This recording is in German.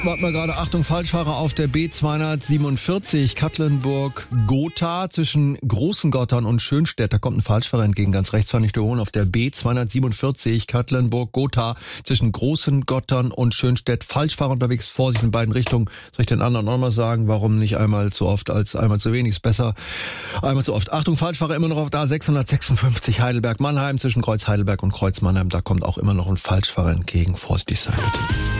Warten wir gerade, Achtung, Falschfahrer auf der B247 Katlenburg-Gotha zwischen Großengottern und Schönstedt. Da kommt ein Falschfahrer entgegen, ganz rechts fahren nicht überholen. Auf der B247 Katlenburg-Gotha zwischen Großengottern und Schönstedt. Falschfahrer unterwegs, Vorsicht in beiden Richtungen. Soll ich den anderen auch mal sagen, warum nicht einmal zu oft als einmal zu wenig? Ist besser einmal zu oft. Achtung, Falschfahrer immer noch auf der A656 Heidelberg-Mannheim zwischen Kreuz Heidelberg und Kreuz Mannheim. Da kommt auch immer noch ein Falschfahrer entgegen. Vorsichtig sein bitte.